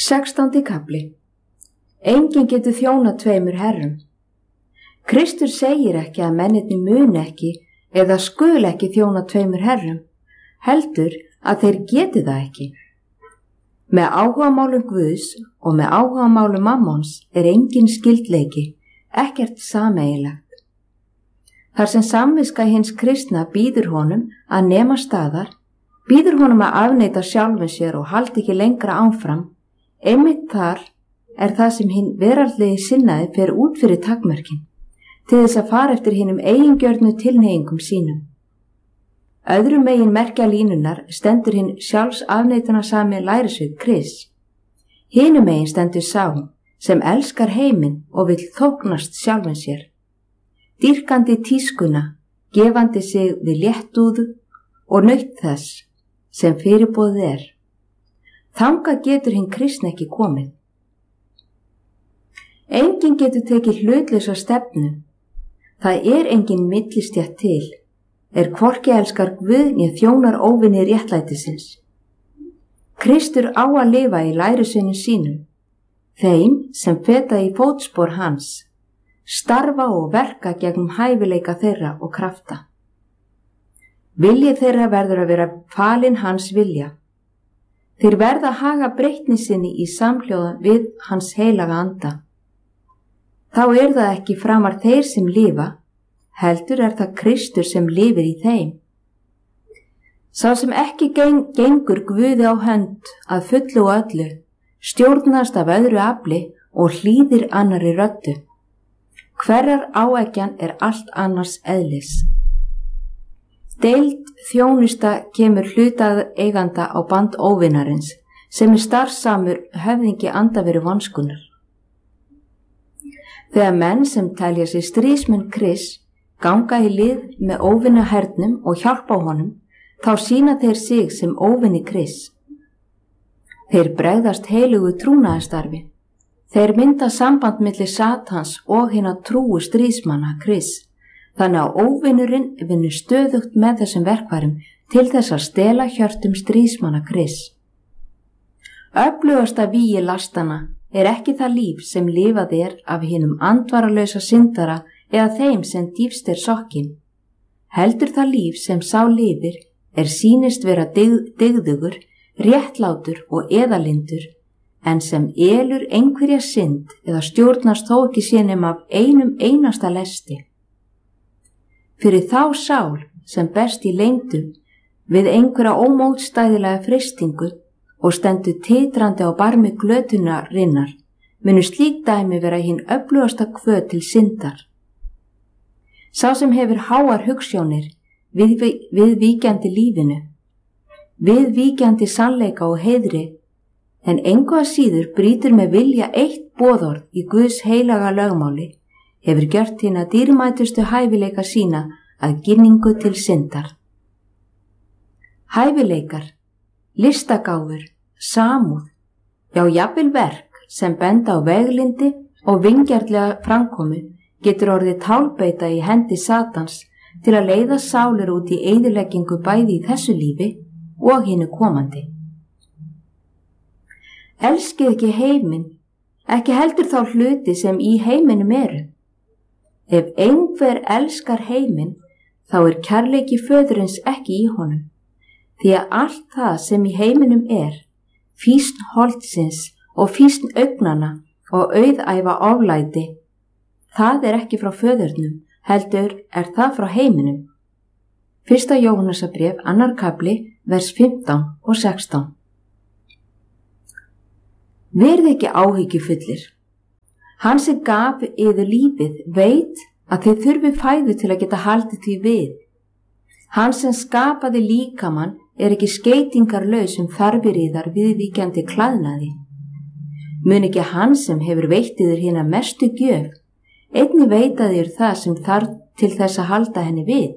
16. kafli. Enginn getur þjónað tveimur herrum. Kristur segir ekki að mennirnir muni ekki eða skul ekki þjónað tveimur herrum, heldur að þeir geti það ekki. Með áhugamálum Guðs og með áhugamálum Mammons er engin skyldleiki, ekkert sameiginlegt. Þar sem samviska hins kristna býður honum að nema staðar, býður honum að afneita sjálfum sér og haldi ekki lengra áfram, einmitt þar er það sem hinn veraldlegi sinnaði fer út fyrir takmörkin, til þess að fara eftir hinum eigingjörnu tilhneigingum sínum. Öðrum megin merkja línunar stendur hinn sjálfsafneitunasami lærisveinn Krists. Hinum megin stendur sá sem elskar heiminn og vill þóknast sjálfum sér, dýrkandi tískuna, gefandi sig við léttúðu og naut þess sem fyrirboðið er. Þangað getur hinn kristni ekki komið. Enginn getur tekið hlutlausa stefnu. Það er engin millistétt til, er hvorki elskar Guð né þjónar óvinni réttlætisins. Kristur á að lifa í lærisveinum sínum, þeim sem feta í fótspor hans, starfa og verka gegnum hæfileika þeirra og krafta. Vilji þeirra verður að vera falin hans vilja. Þeir verða að haga breytni sinni í samhljóða við hans heilaga anda. Þá er það ekki framar þeir sem lifa, heldur er það Kristur sem lifir í þeim. Sá sem ekki gengur Guði á hönd að fullu og öllu, stjórnast af öðru afli og hlýðir annarri röddu. Hverrar áeggjan er allt annars eðlis. Deild þjónusta kemur hlutað eiganda á band óvinarins, sem er starfsamur höfðingi andaveru vanskunar. Þegar menn sem telja sig stríðsmenn Krists ganga í lið með óvinna hernum og hjálpa honum, þá sýna þeir sig sem óvinni Krists. Þeir bregðast heilugu trúnaðarstarfi. Þeir mynda samband milli Satans og hinna trúu stríðsmanna Krists, þannig að óvinnurinn vinnur stöðugt með þessum verkfærum til þess að stela hjörtum stríðsmanna Krists. Öflugasta vígi lastana er ekki það líf sem lifað er af hinum andvaralausa syndara eða þeim sem dýpst er sokkin. Heldur það líf sem sá lifir er sýnist vera dygðugur, réttlátur og eðalindur, en sem elur einhverja synd eða stjórnast þó ekki sínum af einum einasta lesti. Fyrir þá sál sem berst í leyndum við einhverja ómótstæðilega freistingu og stendur titrandi á barmi glötunarinnar, munu slík dæmi vera hinn öflugasta hvöt til syndar. Sá sem hefur háar hugsjónir við víkjandi lífinu, við víkjandi sannleika og heiðri, en engu að síður brýtur með vilja eitt boðorð í Guðs heilaga lögmáli, hefur gjört hina dýrmætustu hæfileika sína að ginningu til syndar. Hæfileikar, listagáfur, samúð, já jafnvel verk sem benda á veglindi og vingjarnlega framkomu getur orðið tálbeita í hendi Satans til að leiða sálir út í eyðileggingu bæði í þessu lífi og hinu komandi. Elskið ekki heiminn, ekki heldur þá hluti sem í heiminum eru. Ef einhver elskar heiminn, þá er kærleiki föðurins ekki í honum, því að allt það sem í heiminum er, fýsn holdsins og fýsn augnanna og auðæfa oflæti, það er ekki frá föðurnum, heldur er það frá heiminum. 1. Jóhannesarbréf, 2. kafli, vers 15 og 16. Verið ekki áhyggjufullir. Hann sem gaf yður lífið veit að þið þurfi fæðu til að geta haldið því við. Hann sem skapaði líkamann er ekki skeytingarlaus þarfir yðar viðvíkjandi klæðnaði. Mun ekki hann sem hefur veitt yður hina mestu gjöf, einnig veita þér það sem þarf til þess að halda henni við.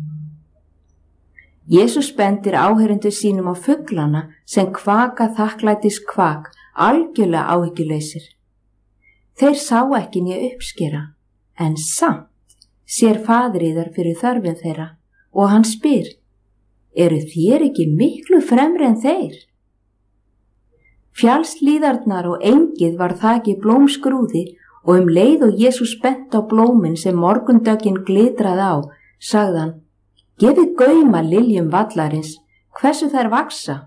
Jesús bendir áheyrendur sínum á fuglana sem kvaka þakklætis kvak, algjörlega áhyggjulausir. Þeir sá ekki né uppskera, en samt sér faðir yðar fyrir þörfin þeirra og hann spyr, eru þér ekki miklu fremri en þeir? Fjallslíðarnar og engið var þakið blómskrúði og leið og Jesús bent á blómin sem morgundöggin glitraði á, sagði hann: gefið gaum að liljum vallarins, hversu þær vaksa.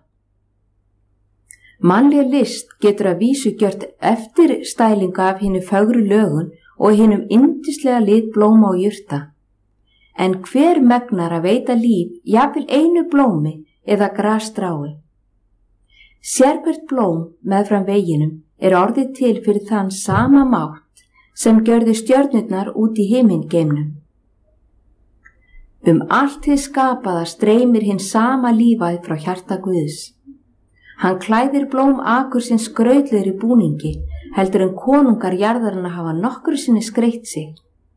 Mannleg list getur að vísu gjört eftirstælinga af hinu fögru lögun og hinum yndislega lit blóma og jurta. En hver megnar að veita líf jafnvel einu blómi eða grasstrái? Sérhvert blóm meðfram veginum orðið til fyrir þann sama mátt sem gjörði stjörnurnar út í himingeimnum. Allt hið skapaða streymir hinn sama lífæð frá hjarta Guðs. Hann klæðir blóm akursins skrautlegri búningi, heldur en konungar jarðarinnar hafa nokkru sinni skreytt sig.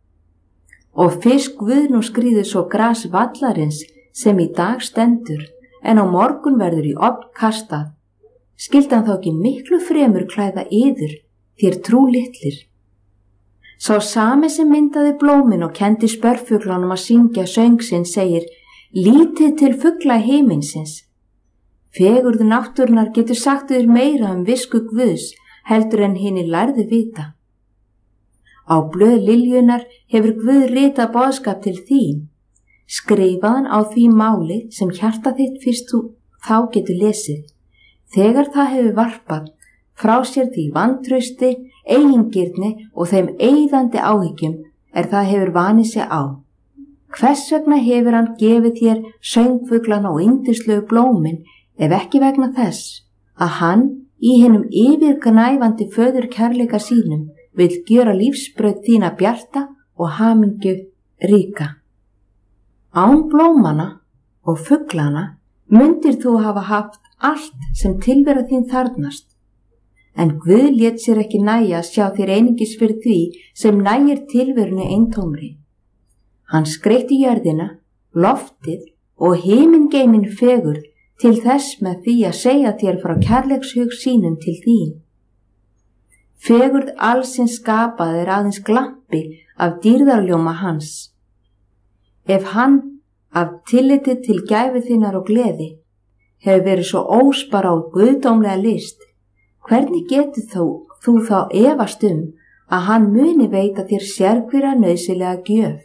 Og fyrst Guð nú skríður svo gras vallarins sem í dag stendur, en á morgun verður í ofn kastað. Skyldi hann þá ekki miklu fremur klæða yður, þér trúlitlir? Sá sami sem myndaði blómin og kendi spörfuglunum að syngja söng sinn segir: lítið til fugla himinsins. Fegurð náttúrunnar getur sagt yfir meira visku Guðs heldur en hinir lærðu vita. Á blöð liljunar hefur Guð ritað boðskap til þín. Skrifaðan á því máli sem hjarta þitt fyrst þú þá getur lesið. Þegar það hefur varpað frá sér því vantrausti, eigingirni og þeim eyðandi áhyggjum það hefur vanið sig á. Hvers vegna hefur hann gefið þér söngfuglana og yndislegu blómin ef ekki vegna þess að hann í hinum yfirgnæfandi föðurkærleika sínum vill gjöra lífsbraut þína bjarta og hamingju ríka. Án blómana og fuglana mundir þú hafa haft allt sem tilvera þín þarfnast. En Guð lét sér ekki nægja að sjá þér einungis fyrir því sem nægir tilverunni eintómri. Hann skreytti jörðina, loftið og himingeimin fegurð til þess með því að segja þér frá kærleikshug sínum til þín. Fegurð allsins skapað aðeins glampi af dýrðarljóma hans. Ef hann af tilliti til gæfu þinnar og gleði hefur verið svo óspara og guðdómlega list, hvernig getur þú þá efast að hann muni veita þér sérhverja nauðsynlega gjöf?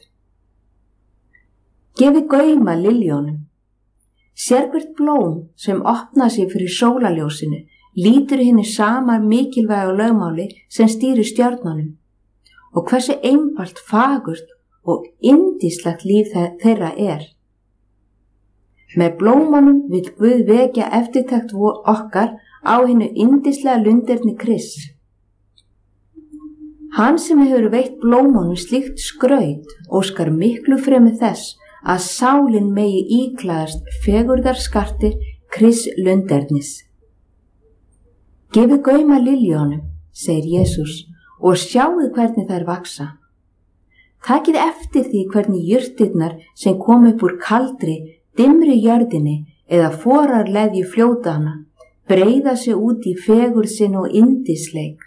Gefið gaum að liljónum. Sérhvert blóm sem opna sig fyrir sólarljósinu lítur hinni sama mikilvæga lögmáli sem stýrir stjörnunum og hversu einfalt, fagurt og yndislegt líf þeirra Með blómunum vill Guð vekja eftirtekt okkar á hinu yndislega lunderni Krists. Hann sem hefur veitt blómunum slíkt skraut óskar miklu fremur þess að sálin megi íklæðast fegurðarskartir Krists lundernis. Gefið gaum að liljónum, segir Jesús, og sjáið hvernig þær vaksa. Takið eftir því hvernig jurtirnar sem kom upp úr kaldri, dimmri jörðinni eða forar leðju fljótana breiða sig út í fegurð sinn og yndisleik.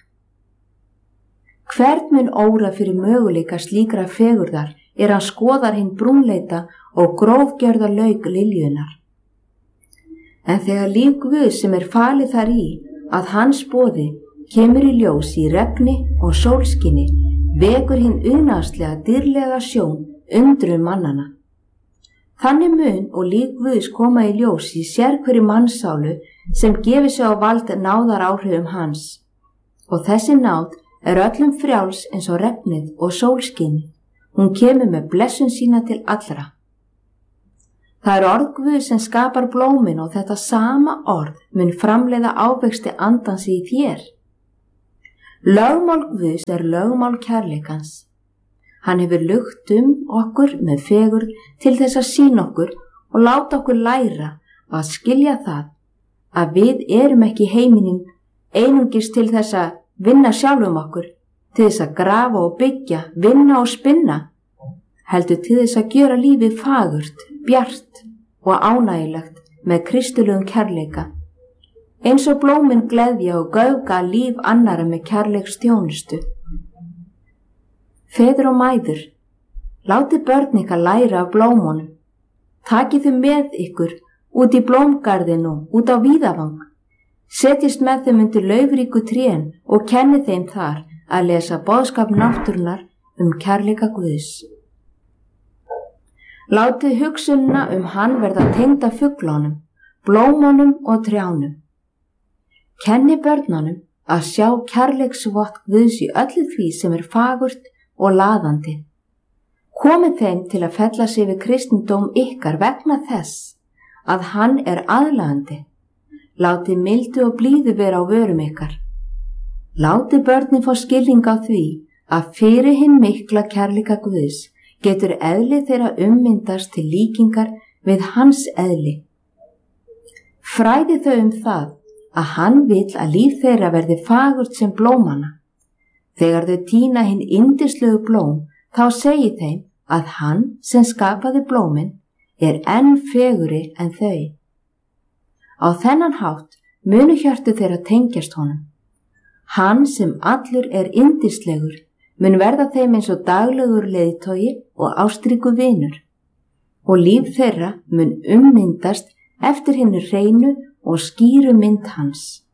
Hvern mun óra fyrir möguleika slíkra fegurðar hann skoðar hinn brúnleita og grófgjörða lauk liljunar. En þegar líf Guðs sem falið þar í að hans boði kemur í ljós í regni og sólskinni, vekur hinn unaðslega dýrlega sjón undrun mannana. Þannig mun og líf Guðs koma í ljós í sérhverri mannsálu sem gefur sig á vald náðar áhrifum hans. Og þessi náð öllum frjáls eins og regnið og sólskinni. Hún kemur með blessun sína til allra. Það orð Guðs sem skapar blómin og þetta sama orð mun framleiða ávexti andans í þér. Lögmál Guðs lögmál kærleikans. Hann hefur lugt okkur með fegurð til þess að sýna okkur og láta okkur læra að skilja það að við erum ekki í heiminum einungis til þess að vinna sjálfum okkur, til þess að grafa og byggja, vinna og spinna, heldur til þess að gjöra lífið fagurt, bjart og ánægilegt með kristilegum kærleika, eins og blómin gleðja og gauga líf annara með kærleiksþjónustu. Feður og mæður, látið börn ykkar læra af blómunum. Takið þau með ykkur út í blómgarðinu, út á víðavang. Setjist með þeim undir laufríku trén og kenni þeim þar að lesa boðskap náttúrunnar kærleika Guðs. Látið hugsunina hann verða tengda fuglunum, blómunum og trjánum. Kenni börnunum að sjá kærleiksvott Guðs í öllu því sem fagurt og laðandi. Komið þeim til að fella sig við kristindóm ykkar vegna þess að hann aðlaðandi. Látið mildu og blíðu vera á vörum ykkar. Látið börnin fá skilning á því að fyrir hinn mikla kærleika Guðs getur eðli þeirra myndast til líkingar við hans eðli. Fræði þau það að hann vill að líf þeirra verði fagurt sem blómana. Þegar þau tína hinn yndislegu blóm, þá segi þeim að hann sem skapaði blómin enn fegurri en þau. Á þennan hátt munu hjörtu þeirra tengjast honum. Hann sem allur yndislegur mun verða þeim eins og daglegur leiðtogi og ástríku vinur, og líf þeirra mun myndast eftir hinu hreinu og skýru mynd hans.